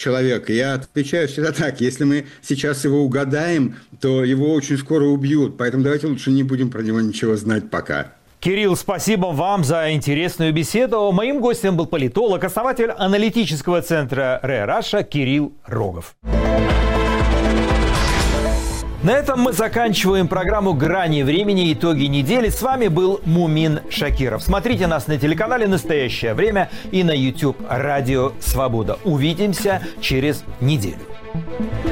человека, я отвечаю всегда так: если мы сейчас его угадаем, то его очень скоро убьют, поэтому давайте лучше не будем про него ничего знать пока. Кирилл, спасибо вам за интересную беседу. Моим гостем был политолог, основатель аналитического центра РАИ Раша Кирилл Рогов. На этом мы заканчиваем программу «Грани времени. Итоги недели». С вами был Мумин Шакиров. Смотрите нас на телеканале «Настоящее время» и на YouTube «Радио Свобода». Увидимся через неделю.